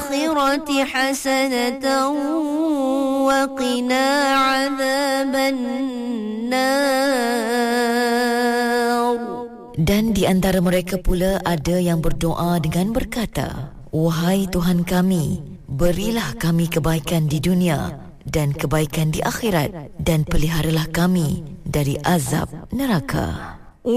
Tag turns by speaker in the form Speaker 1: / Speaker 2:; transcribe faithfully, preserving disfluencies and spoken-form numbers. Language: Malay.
Speaker 1: الآخرة حسنة وقنا عذاب النار.
Speaker 2: Dan di antara mereka pula ada yang berdoa dengan berkata, Wahai Tuhan kami, berilah kami kebaikan di dunia dan kebaikan di akhirat, dan peliharalah kami dari azab neraka.